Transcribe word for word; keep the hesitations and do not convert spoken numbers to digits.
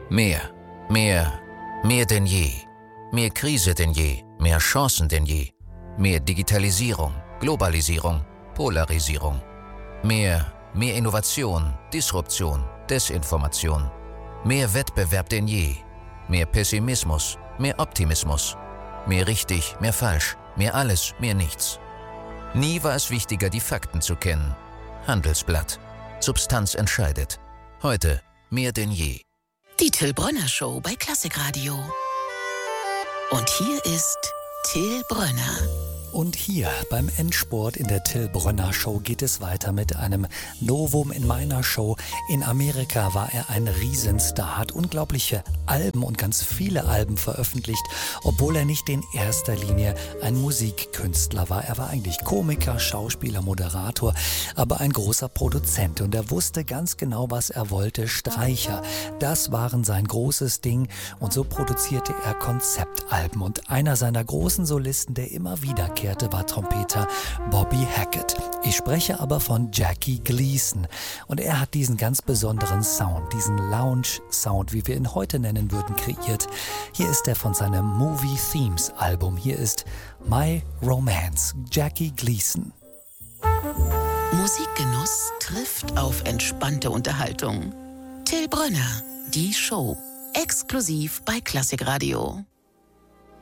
Mehr, mehr, mehr denn je. Mehr Krise denn je, mehr Chancen denn je. Mehr Digitalisierung, Globalisierung, Polarisierung. Mehr, mehr Innovation, Disruption, Desinformation. Mehr Wettbewerb denn je. Mehr Pessimismus, mehr Optimismus. Mehr richtig, mehr falsch, mehr alles, mehr nichts. Nie war es wichtiger, die Fakten zu kennen. Handelsblatt. Substanz entscheidet. Heute mehr denn je. Die Till Brönner Show bei Klassikradio. Und hier ist Till Brönner. Und hier beim Endspurt in der Till Brönner Show geht es weiter mit einem Novum in meiner Show. In Amerika war er ein Riesenstar, hat unglaubliche Alben und ganz viele Alben veröffentlicht, obwohl er nicht in erster Linie ein Musikkünstler war. Er war eigentlich Komiker, Schauspieler, Moderator, aber ein großer Produzent. Und er wusste ganz genau, was er wollte. Streicher, das waren sein großes Ding. Und so produzierte er Konzeptalben. Und einer seiner großen Solisten, der immer wieder war Trompeter Bobby Hackett. Ich spreche aber von Jackie Gleason. Und er hat diesen ganz besonderen Sound, diesen Lounge-Sound, wie wir ihn heute nennen würden, kreiert. Hier ist er von seinem Movie Themes Album. Hier ist My Romance, Jackie Gleason. Musikgenuss trifft auf entspannte Unterhaltung. Till Brönner, die Show. Exklusiv bei Klassikradio.